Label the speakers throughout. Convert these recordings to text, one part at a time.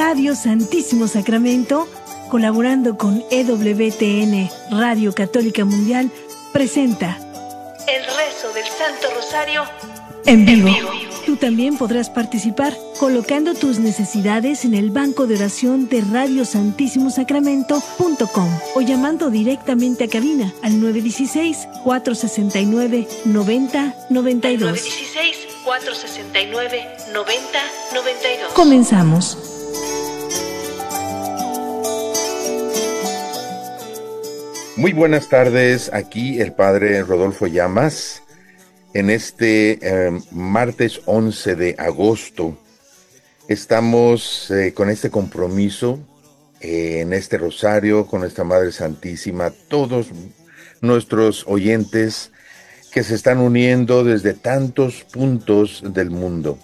Speaker 1: Radio Santísimo Sacramento, colaborando con EWTN, Radio Católica Mundial, presenta el rezo del Santo Rosario en vivo. Tú también podrás participar colocando tus necesidades en el banco de oración de radiosantissimosacramento.com o llamando directamente a cabina al 916-469-9092. 916-469-9092. Comenzamos.
Speaker 2: Muy buenas tardes, aquí el Padre Rodolfo Llamas. En este martes 11 de agosto estamos con este compromiso en este rosario con nuestra Madre Santísima, todos nuestros oyentes que se están uniendo desde tantos puntos del mundo.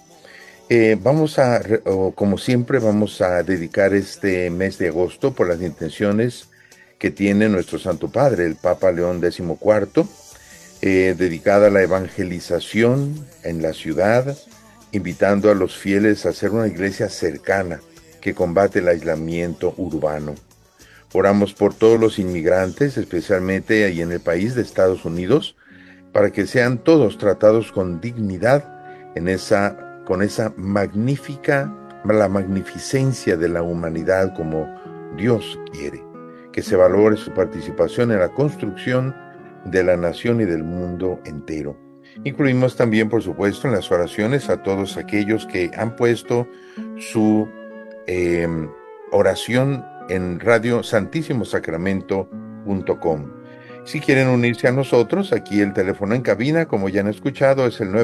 Speaker 2: Como siempre, vamos a dedicar este mes de agosto por las intenciones que tiene nuestro Santo Padre, el Papa León XIV, dedicada a la evangelización en la ciudad, invitando a los fieles a hacer una iglesia cercana que combate el aislamiento urbano. Oramos por todos los inmigrantes, especialmente ahí en el país de Estados Unidos, para que sean todos tratados con dignidad con esa la magnificencia de la humanidad como Dios quiere, que se valore su participación en la construcción de la nación y del mundo entero. Incluimos también, por supuesto, en las oraciones a todos aquellos que han puesto su oración en radiosantissimosacramento.com. Si quieren unirse a nosotros, aquí el teléfono en cabina, como ya han escuchado, es el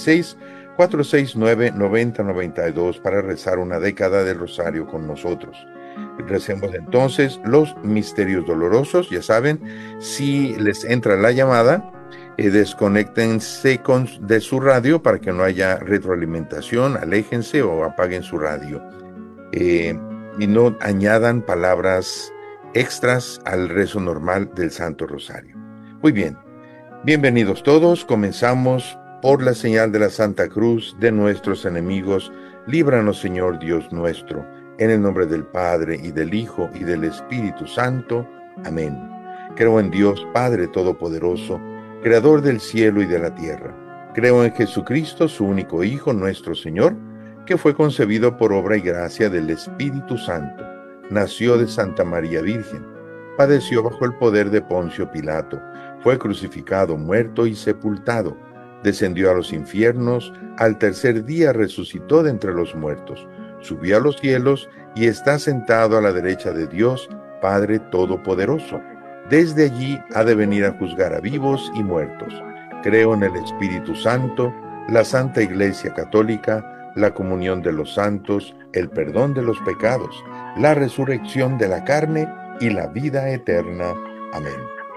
Speaker 2: 916-469-9092 para rezar una década del rosario con nosotros. Recemos entonces los misterios dolorosos. Ya saben, si les entra la llamada, desconéctense de su radio para que no haya retroalimentación, aléjense o apaguen su radio. Y no añadan palabras extras al rezo normal del Santo Rosario. Muy bien, bienvenidos todos. Comenzamos por la señal de la Santa Cruz de nuestros enemigos. Líbranos, Señor Dios nuestro. En el nombre del Padre, y del Hijo, y del Espíritu Santo. Amén. Creo en Dios, Padre Todopoderoso, Creador del cielo y de la tierra. Creo en Jesucristo, su único Hijo, nuestro Señor, que fue concebido por obra y gracia del Espíritu Santo. Nació de Santa María Virgen. Padeció bajo el poder de Poncio Pilato. Fue crucificado, muerto y sepultado. Descendió a los infiernos. Al tercer día resucitó de entre los muertos. Subió a los cielos y está sentado a la derecha de Dios, Padre Todopoderoso. Desde allí ha de venir a juzgar a vivos y muertos. Creo en el Espíritu Santo, la Santa Iglesia Católica, la comunión de los santos, el perdón de los pecados, la resurrección de la carne y la vida eterna. Amén.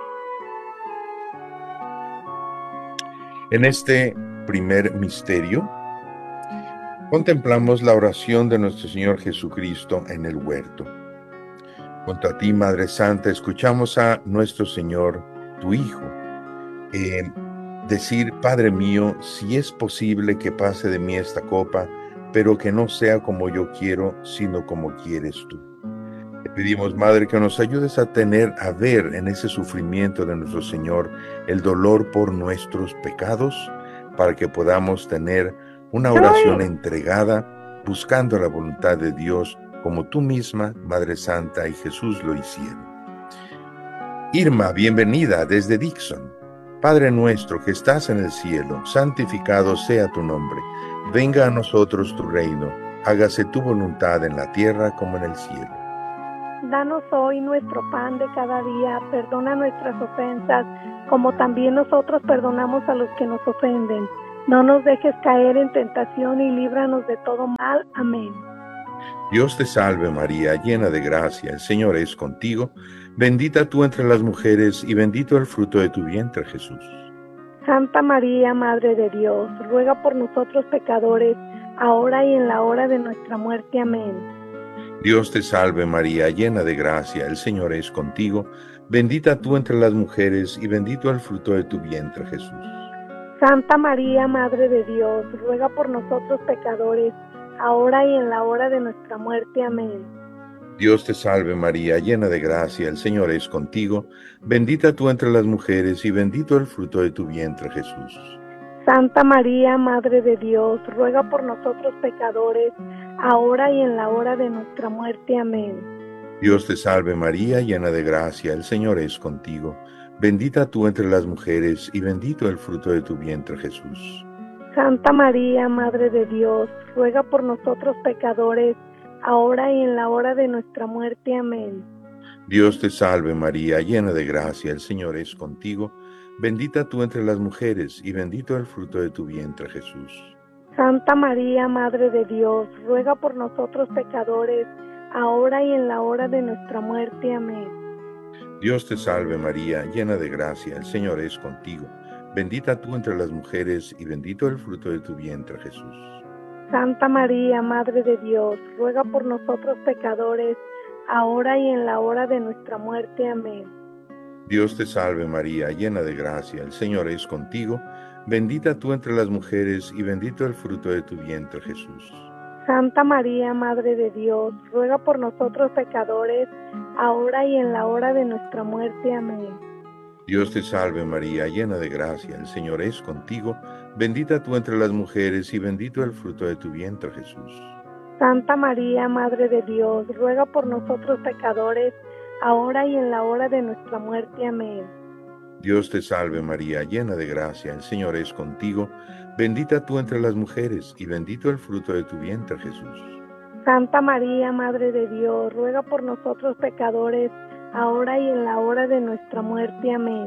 Speaker 2: En este primer misterio, contemplamos la oración de nuestro Señor Jesucristo en el huerto. Junto a ti, Madre Santa, escuchamos a nuestro Señor, tu Hijo, decir: Padre mío, si es posible que pase de mí esta copa, pero que no sea como yo quiero, sino como quieres tú. Te pedimos, Madre, que nos ayudes a ver en ese sufrimiento de nuestro Señor el dolor por nuestros pecados, para que podamos tener una oración entregada, buscando la voluntad de Dios, como tú misma, Madre Santa, y Jesús lo hicieron. Irma, bienvenida desde Dixon. Padre nuestro que estás en el cielo, santificado sea tu nombre. Venga a nosotros tu reino. Hágase tu voluntad en la tierra como en el cielo.
Speaker 3: Danos hoy nuestro pan de cada día. Perdona nuestras ofensas, como también nosotros perdonamos a los que nos ofenden. No nos dejes caer en tentación y líbranos de todo mal. Amén.
Speaker 2: Dios te salve María, llena de gracia, el Señor es contigo. Bendita tú entre las mujeres y bendito el fruto de tu vientre, Jesús.
Speaker 3: Santa María, Madre de Dios, ruega por nosotros pecadores, ahora y en la hora de nuestra muerte. Amén.
Speaker 2: Dios te salve María, llena de gracia, el Señor es contigo. Bendita tú entre las mujeres y bendito el fruto de tu vientre, Jesús.
Speaker 3: Santa María, Madre de Dios, ruega por nosotros pecadores, ahora y en la hora de nuestra muerte. Amén.
Speaker 2: Dios te salve María, llena de gracia, el Señor es contigo. Bendita tú entre las mujeres y bendito el fruto de tu vientre, Jesús.
Speaker 3: Santa María, Madre de Dios, ruega por nosotros pecadores, ahora y en la hora de nuestra muerte. Amén.
Speaker 2: Dios te salve María, llena de gracia, el Señor es contigo. Bendita tú entre las mujeres y bendito el fruto de tu vientre, Jesús.
Speaker 3: Santa María, Madre de Dios, ruega por nosotros pecadores, ahora y en la hora de nuestra muerte. Amén.
Speaker 2: Dios te salve María, llena de gracia, el Señor es contigo. Bendita tú entre las mujeres y bendito el fruto de tu vientre, Jesús.
Speaker 3: Santa María, Madre de Dios, ruega por nosotros pecadores, ahora y en la hora de nuestra muerte. Amén.
Speaker 2: Dios te salve María, llena de gracia, el Señor es contigo. Bendita tú entre las mujeres y bendito el fruto de tu vientre, Jesús.
Speaker 3: Santa María, Madre de Dios, ruega por nosotros pecadores, ahora y en la hora de nuestra muerte. Amén.
Speaker 2: Dios te salve María, llena de gracia, el Señor es contigo. Bendita tú entre las mujeres y bendito el fruto de tu vientre, Jesús.
Speaker 3: Santa María, Madre de Dios, ruega por nosotros pecadores, ahora y en la hora de nuestra muerte. Amén.
Speaker 2: Dios te salve María, llena de gracia, el Señor es contigo. Bendita tú entre las mujeres y bendito el fruto de tu vientre, Jesús.
Speaker 3: Santa María, Madre de Dios, ruega por nosotros pecadores, ahora y en la hora de nuestra muerte. Amén.
Speaker 2: Dios te salve María, llena de gracia, el Señor es contigo. Bendita tú entre las mujeres y bendito el fruto de tu vientre, Jesús.
Speaker 3: Santa María, Madre de Dios, ruega por nosotros pecadores, ahora y en la hora de nuestra muerte. Amén.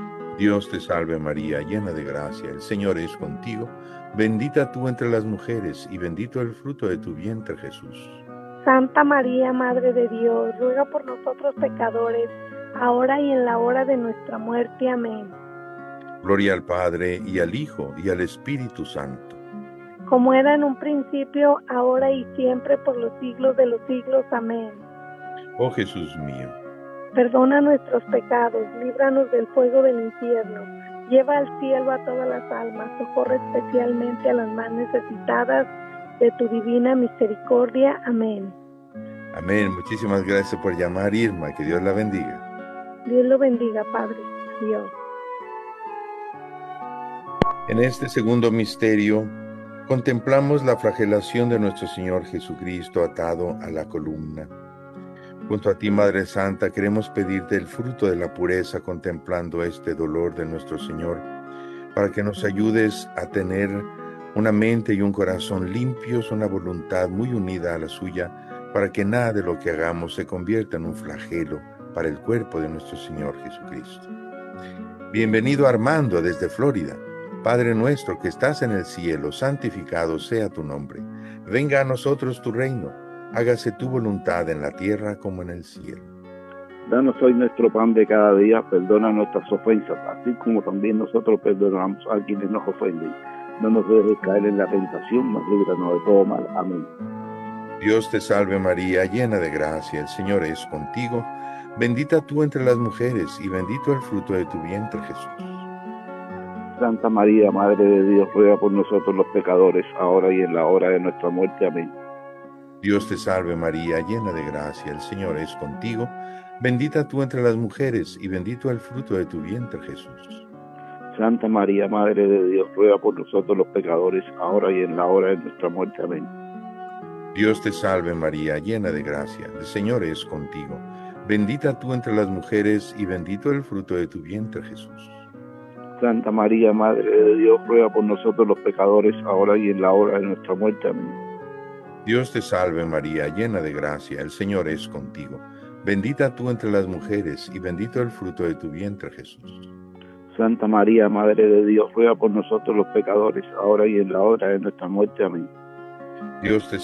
Speaker 2: Dios te salve María, llena de gracia, el Señor es contigo. Bendita tú entre las mujeres y bendito el fruto de tu vientre, Jesús.
Speaker 3: Santa María, Madre de Dios, ruega por nosotros pecadores, ahora y en la hora de nuestra muerte. Amén.
Speaker 2: Gloria al Padre, y al Hijo, y al Espíritu Santo.
Speaker 3: Como era en un principio, ahora y siempre, por los siglos de los siglos. Amén.
Speaker 2: Oh Jesús mío,
Speaker 3: perdona nuestros pecados, líbranos del fuego del infierno, lleva al cielo a todas las almas, socorre especialmente a las más necesitadas de tu divina misericordia. Amén.
Speaker 2: Amén. Muchísimas gracias por llamar, Irma. Que Dios la bendiga.
Speaker 3: Dios lo bendiga, Padre. Dios.
Speaker 2: En este segundo misterio, contemplamos la flagelación de nuestro Señor Jesucristo atado a la columna. Junto a ti, Madre Santa, queremos pedirte el fruto de la pureza contemplando este dolor de nuestro Señor, para que nos ayudes a tener una mente y un corazón limpios, una voluntad muy unida a la suya, para que nada de lo que hagamos se convierta en un flagelo para el cuerpo de nuestro Señor Jesucristo. Bienvenido Armando desde Florida. Padre nuestro que estás en el cielo, santificado sea tu nombre. Venga a nosotros tu reino. Hágase tu voluntad en la tierra como en el cielo.
Speaker 4: Danos hoy nuestro pan de cada día, perdona nuestras ofensas, así como también nosotros perdonamos a quienes nos ofenden. No nos dejes caer en la tentación, mas líbranos de todo mal. Amén.
Speaker 2: Dios te salve María, llena de gracia, el Señor es contigo. Bendita tú entre las mujeres y bendito el fruto de tu vientre, Jesús.
Speaker 4: Santa María, Madre de Dios, ruega por nosotros los pecadores, ahora y en la hora de nuestra muerte. Amén.
Speaker 2: Dios te salve María, llena de gracia, el Señor es contigo. Bendita tú entre las mujeres y bendito el fruto de tu vientre, Jesús.
Speaker 4: Santa María, Madre de Dios, ruega por nosotros los pecadores, ahora y en la hora de nuestra muerte. Amén.
Speaker 2: Dios te salve María, llena de gracia, el Señor es contigo. Bendita tú entre las mujeres y bendito el fruto de tu vientre, Jesús.
Speaker 4: Santa María, Madre de Dios, ruega por nosotros los pecadores, ahora y en la hora de nuestra muerte. Amén.
Speaker 2: Dios te salve María, llena de gracia, el Señor es contigo. Bendita tú entre las mujeres y bendito el fruto de tu vientre, Jesús.
Speaker 4: Santa María, Madre de Dios, ruega por nosotros los pecadores, ahora y en la hora de nuestra muerte. Amén.
Speaker 2: Dios te